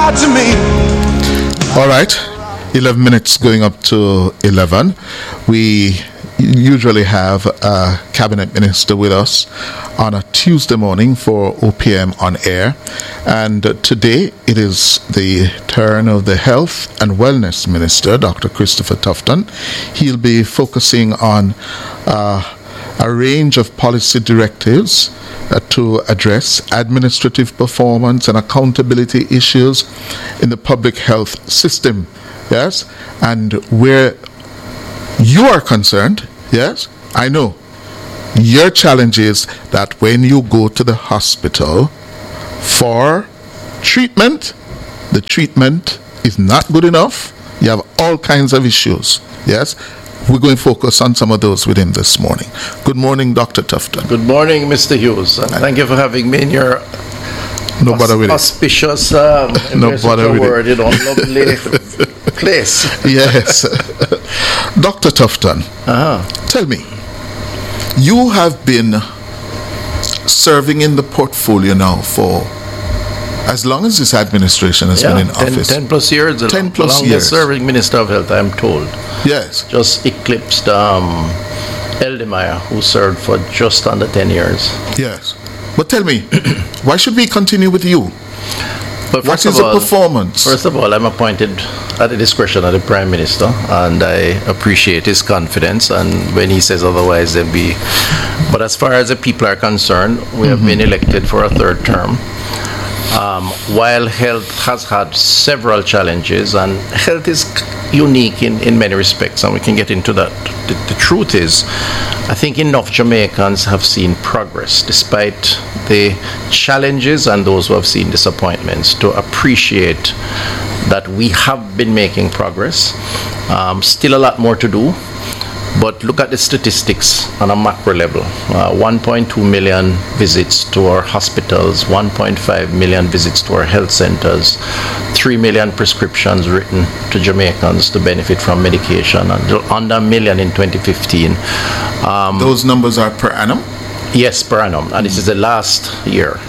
lied to me. All right, 11 minutes going up to 11. We usually have a cabinet minister with us on a Tuesday morning for OPM on air, and today it is the turn of the health and wellness minister, Dr. Christopher Tufton. He'll be focusing on a range of policy directives to address administrative performance and accountability issues in the public health system. Yes, and where you are concerned, yes, I know your challenge is that when you go to the hospital for treatment, the treatment is not good enough. You have all kinds of issues. Yes, we're going to focus on some of those with him this morning. Good morning, Dr. Tufton. Good morning, Mr. Hughes, and thank you for having me in your auspicious lovely place. Yes. Dr. Tufton, tell me, you have been serving in the portfolio now for as long as this administration has been in office. 10 plus years. 10 plus longest years. serving Minister of Health, I'm told. Yes. Just eclipsed Eldemeyer, who served for just under 10 years. Yes. But tell me, why should we continue with you? But what is the performance? First of all, I'm appointed at the discretion of the Prime Minister, and I appreciate his confidence, and when he says otherwise, then be. But as far as the people are concerned, we have been elected for a third term. While health has had several challenges, and health is unique in many respects, and we can get into that. The truth is, I think enough Jamaicans have seen progress despite the challenges and those who have seen disappointments to appreciate that we have been making progress. Still a lot more to do, but look at the statistics on a macro level. 1.2 million visits to our hospitals, 1.5 million visits to our health centers, 3 million prescriptions written to Jamaicans to benefit from medication, and under a million in 2015. Those numbers are per annum? Yes, per annum, and this is the last year.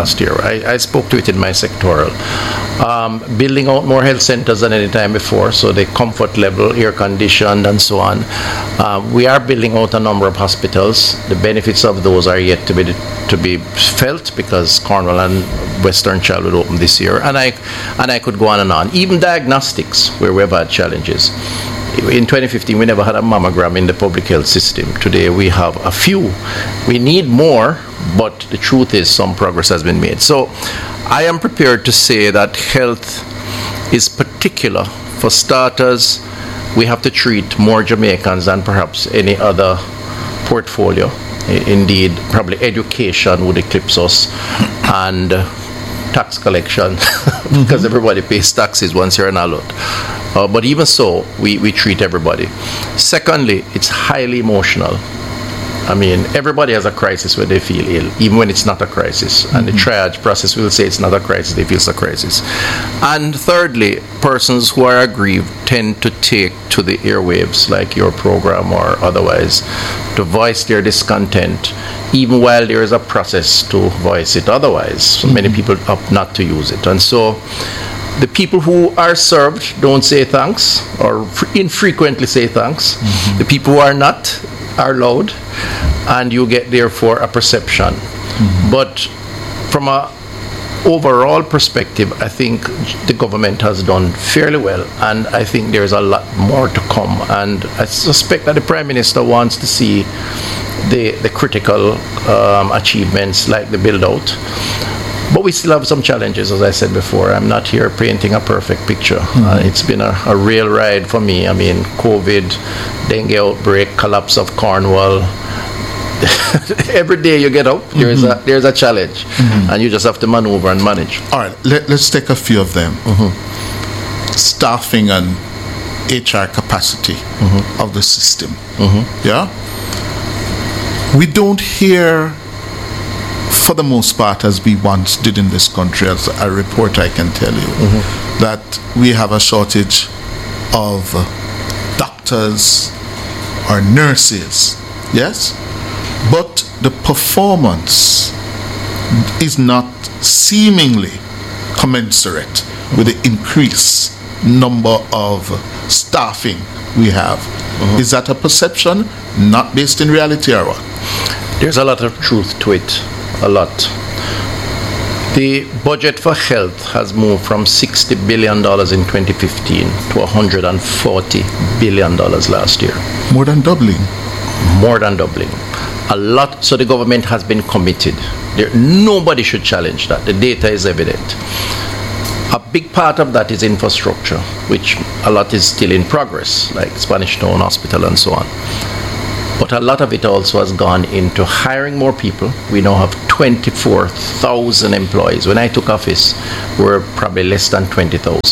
I spoke to it in my sectoral. Building out more health centers than any time before, so the comfort level, air conditioned and so on. We are building out a number of hospitals. The benefits of those are yet to be felt, because Cornwall and Western Child will open this year, and I could go on and on. Even diagnostics, where we've had challenges. In 2015, we never had a mammogram in the public health system. Today, we have a few. We need more, but the truth is some progress has been made. So I am prepared to say that health is particular. For starters, we have to treat more Jamaicans than perhaps any other portfolio. Indeed, probably education would eclipse us, and tax collection, because everybody pays taxes once you're an adult. But even so, we treat everybody. Secondly, it's highly emotional. I mean, everybody has a crisis when they feel ill, even when it's not a crisis. And the triage process will say it's not a crisis, they feel it's a crisis. And thirdly, persons who are aggrieved tend to take to the airwaves, like your program or otherwise, to voice their discontent, even while there is a process to voice it otherwise. So many people opt not to use it. And so the people who are served don't say thanks, or infrequently say thanks. The people who are not are loud, and you get therefore a perception. But from a overall perspective, I think the government has done fairly well, and I think there's a lot more to come. And I suspect that the Prime Minister wants to see the critical achievements like the build out. But we still have some challenges, as I said before. I'm not here painting a perfect picture. It's been a real ride for me. I mean, COVID, dengue outbreak, collapse of Cornwall. Every day you get up, there's a challenge, and you just have to maneuver and manage. All right, let's take a few of them. Staffing and HR capacity of the system. Yeah? We don't hear, for the most part, as we once did in this country, as a reporter I can tell you, that we have a shortage of doctors or nurses, yes? But the performance is not seemingly commensurate with the increased number of staffing we have. Is that a perception not based in reality or what? There's a lot of truth to it, a lot. The budget for health has moved from $60 billion in 2015 to $140 billion last year. More than doubling. More than doubling. A lot. So the government has been committed. Nobody should challenge that. The data is evident. A big part of that is infrastructure, which a lot is still in progress, like Spanish Town Hospital and so on. But a lot of it also has gone into hiring more people. We now have 24,000 employees. When I took office, we were probably less than 20,000.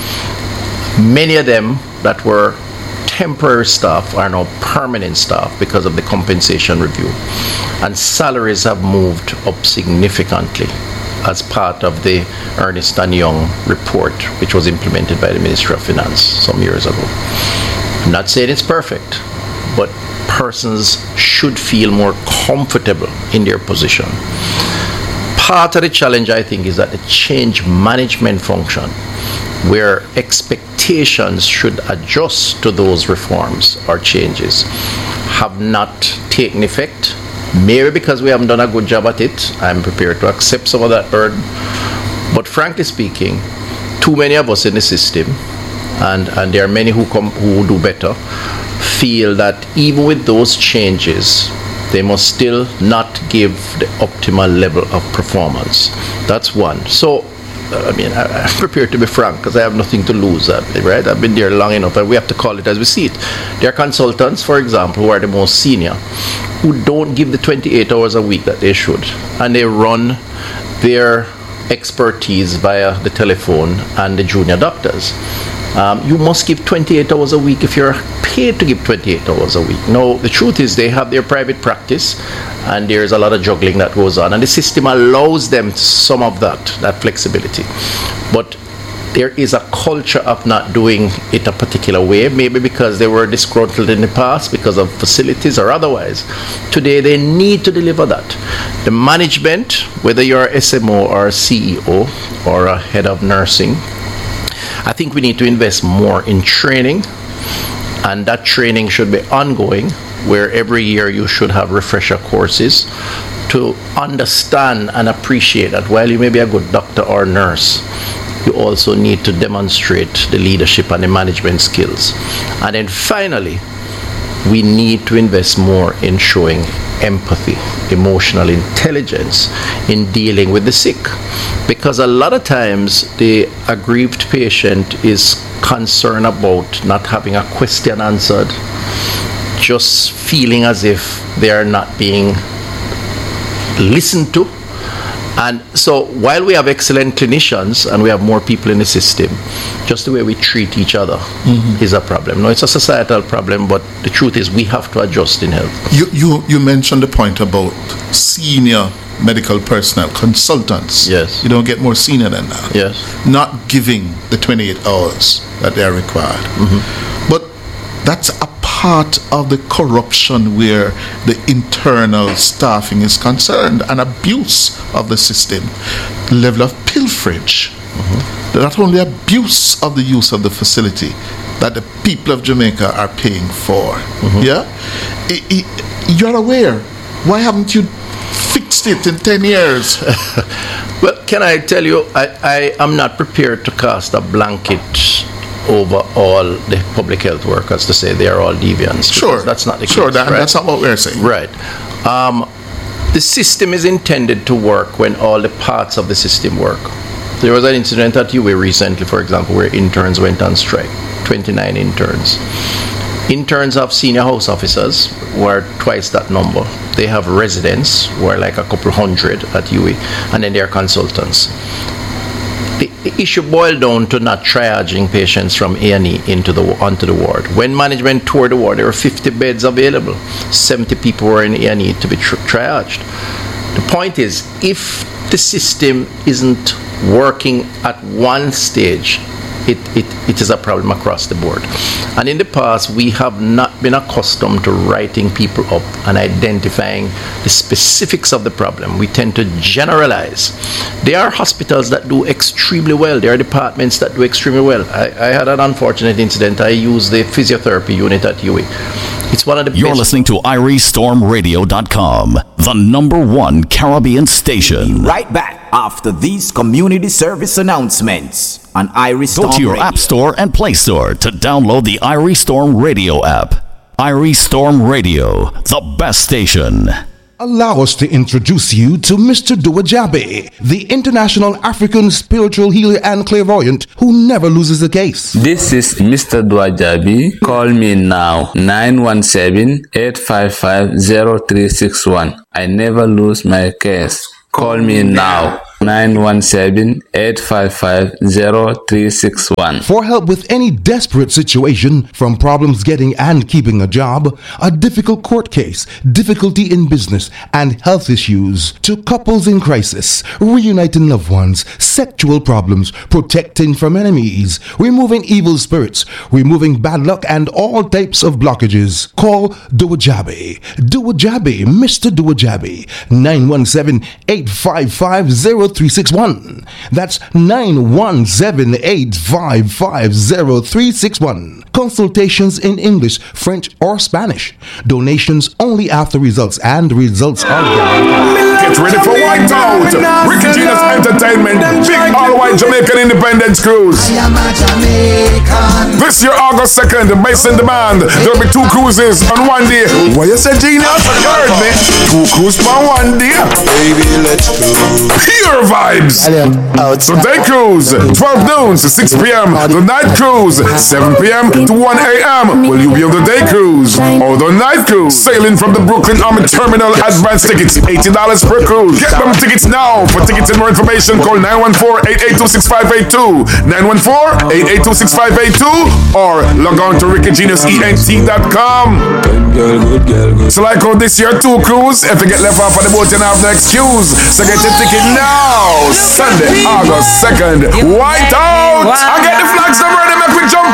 Many of them that were temporary staff are now permanent staff because of the compensation review. And salaries have moved up significantly as part of the Ernst & Young report, which was implemented by the Ministry of Finance some years ago. I'm not saying it's perfect, but persons should feel more comfortable in their position. Part of the challenge, I think, is that the change management function, where expectations should adjust to those reforms or changes, have not taken effect. Maybe because we haven't done a good job at it. I'm prepared to accept some of that burden. But frankly speaking, too many of us in the system, and there are many who do better, feel that even with those changes, they must still not give the optimal level of performance. That's one. So, I'm prepared to be frank because I have nothing to lose, right? I've been there long enough, and we have to call it as we see it. There are consultants, for example, who are the most senior, who don't give the 28 hours a week that they should, and they run their expertise via the telephone and the junior doctors. You must give 28 hours a week if you're paid to give 28 hours a week. No, the truth is they have their private practice, and there's a lot of juggling that goes on, and the system allows them some of that flexibility. But there is a culture of not doing it a particular way, maybe because they were disgruntled in the past because of facilities or otherwise. Today they need to deliver that. The management, whether you're a SMO or a CEO or a head of nursing, I think we need to invest more in training, and that training should be ongoing, where every year you should have refresher courses to understand and appreciate that while you may be a good doctor or nurse, you also need to demonstrate the leadership and the management skills. And then finally, we need to invest more in showing empathy, emotional intelligence in dealing with the sick. Because a lot of times the aggrieved patient is concerned about not having a question answered, just feeling as if they are not being listened to. And so while we have excellent clinicians and we have more people in the system, just the way we treat each other is a problem. No, it's a societal problem, but the truth is we have to adjust in health. You mentioned the point about senior medical personnel, consultants. Yes. You don't get more senior than that. Yes. Not giving the 28 hours that they are required. But that's a part of the corruption where the internal staffing is concerned, and abuse of the system, the level of pilferage, not only abuse of the use of the facility that the people of Jamaica are paying for. You're aware. Why haven't you fixed it in 10 years? Well, can I tell you, I am not prepared to cast a blanket over all the public health workers to say they are all deviants. Sure. That's not the case. Sure, that's not what we're saying. Right. The system is intended to work when all the parts of the system work. There was an incident at UA recently, for example, where interns went on strike, 29 interns. Interns have senior house officers who are twice that number. They have residents who are like a couple hundred at UA, and then there are consultants. The issue boiled down to not triaging patients from A&E onto the ward. When management toured the ward, there were 50 beds available. 70 people were in A&E to be triaged. The point is, if the system isn't working at one stage, it is a problem across the board. And in the past, we have not been accustomed to writing people up and identifying the specifics of the problem. We tend to generalize. There are hospitals that do extremely well. There are departments that do extremely well. I had an unfortunate incident. I used the physiotherapy unit at UWI. It's one of the You're best. listening to IrieStormRadio.com, the #1 Caribbean station. Right back after these community service announcements on Irie Storm Go to your Radio. App Store and Play Store to download the Irie Storm Radio app. Irie Storm Radio, the best station. Allow us to introduce you to Mr. Duajabe, the international African spiritual healer and clairvoyant who never loses a case. This is Mr. Duajabi. Call me now, 917-855-0361. I never lose my case. Call me now, 917-855-0361. For help with any desperate situation, from problems getting and keeping a job, a difficult court case, difficulty in business, and health issues, to couples in crisis, reuniting loved ones, sexual problems, protecting from enemies, removing evil spirits, removing bad luck, and all types of blockages. Call Duajabe. Duajabe, Mr. Duajabe, 917-855-0361. That's 917-855-0361. Consultations in English, French, or Spanish. Donations only after results, and results are guaranteed. Get ready for White Out, Ricky Genius Entertainment, big all-white Jamaican Independence Cruise. This year, August 2nd, based in demand, there'll be 2 cruises on one day. What you said, Genius? You heard me. 2 cruises on one day. Baby, let's go. Pure vibes. The day cruise, 12 noon to 6 p.m. The night cruise, 7 p.m. to 1 a.m. Will you be on the day cruise or the night cruise? Sailing from the Brooklyn Army Terminal. Advance tickets, $80 per cruise. Get them tickets now. For tickets and more information, call 914-882-6582, 914-882-6582, or log on to rickygeniusent.com. Good girl. So like on this year 2 cruise, if you get left off on the boat, you don't have no excuse. So get your ticket now. Sunday, August 2nd. White Out. I get the flags, I'm ready, make we jump